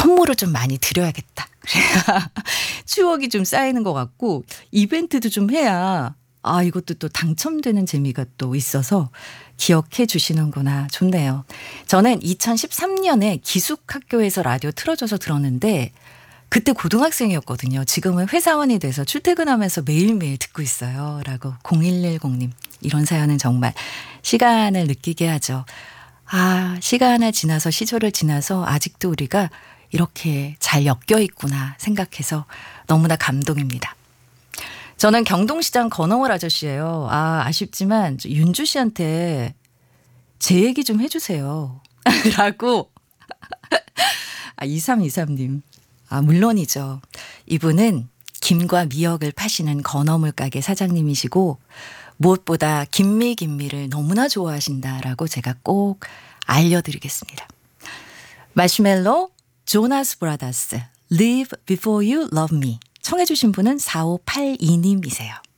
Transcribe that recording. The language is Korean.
선물을 좀 많이 드려야겠다. 그래야 추억이 좀 쌓이는 것 같고 이벤트도 좀 해야 이것도 또 당첨되는 재미가 또 있어서 기억해 주시는구나. 좋네요. 저는 2013년에 기숙학교에서 라디오 틀어줘서 들었는데 그때 고등학생이었거든요. 지금은 회사원이 돼서 출퇴근하면서 매일매일 듣고 있어요. 라고 0110님. 이런 사연은 정말 시간을 느끼게 하죠. 시간을 지나서 시절을 지나서 아직도 우리가 이렇게 잘 엮여 있구나 생각해서 너무나 감동입니다. 저는 경동시장 건어물 아저씨예요. 아쉽지만 윤주 씨한테 제 얘기 좀 해주세요. 라고 2323님. 물론이죠. 이분은 김과 미역을 파시는 건어물 가게 사장님이시고 무엇보다 김미를 너무나 좋아하신다라고 제가 꼭 알려드리겠습니다. 마시멜로 조나스 브라더스 Live Before You Love Me 청해 주신 분은 4582님이세요.